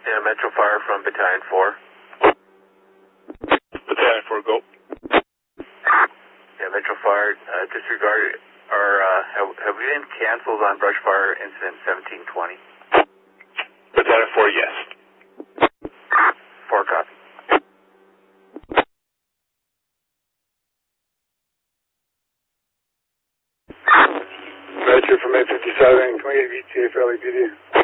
Yeah, Metro Fire from Battalion 4. Battalion 4, go. Yeah, Metro Fire, disregard, have we been canceled on brush fire incident 1720? Battalion 4, yes. 4 copy. Roger from 857, can we get VTA for LAPD?